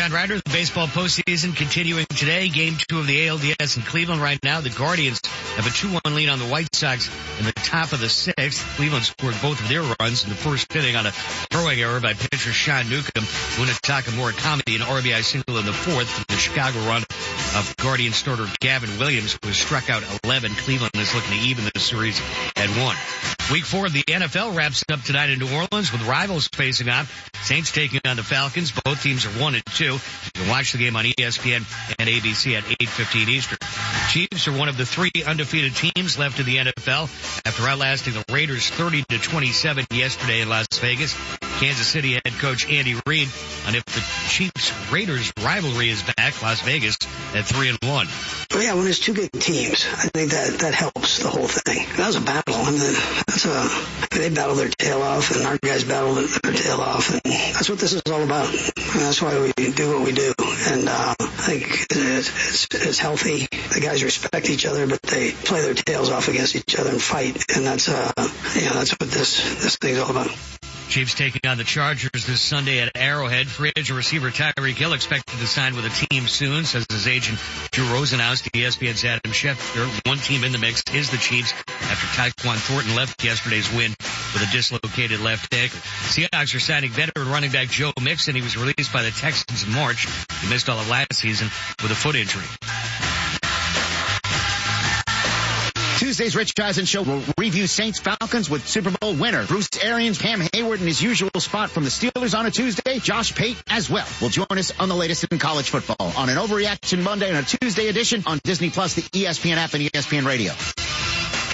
John Ryder. The baseball postseason continuing today. Game 2 of the ALDS in Cleveland right now. The Guardians have a 2-1 lead on the White Sox in the top of the 6th. Cleveland scored both of their runs in the first inning on a throwing error by pitcher Sean Newcomb. Munetaka Murakami, an RBI single in the 4th from the Chicago run of Guardian starter Gavin Williams, who has struck out 11. Cleveland is looking to even the series at 1. Week 4 of the NFL wraps up tonight in New Orleans with rivals facing off. Saints taking on the Falcons. Both teams are 1-2. You can watch the game on ESPN and ABC at 8:15 Eastern. Chiefs are one of the 3 undefeated teams left in the NFL after outlasting the Raiders 30-27 yesterday in Las Vegas. Kansas City head coach Andy Reid on if the Chiefs-Raiders rivalry is back. Las Vegas at 3-1. Well, yeah, when there's 2 good teams, I think that helps the whole thing. That was a battle. They battled their tail off, and our guys battled their tail off, and that's what this is all about. And that's why we do what we do. And I think it's healthy. The guys respect each other, but they play their tails off against each other and fight. And that's what this thing's all about. Chiefs taking on the Chargers this Sunday at Arrowhead. Free agent receiver Tyreek Hill expected to sign with a team soon, says his agent Drew Rosenhaus to ESPN's Adam Schefter. One team in the mix is the Chiefs after Tyquan Thornton left yesterday's win with a dislocated left ankle. Seahawks are signing veteran running back Joe Mixon. He was released by the Texans in March. He missed all of last season with a foot injury. Tuesday's Rich Eisen Show will review Saints-Falcons with Super Bowl winner Bruce Arians, Cam Hayward in his usual spot from the Steelers on a Tuesday. Josh Pate as well will join us on the latest in college football on an Overreaction Monday and a Tuesday edition on Disney Plus, the ESPN app, and ESPN Radio.